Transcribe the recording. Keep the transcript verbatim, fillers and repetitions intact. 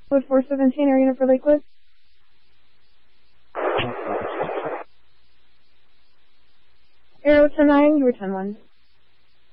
Code four seventeen, are you in for Lakewood? Arrow ten nine, you were ten one.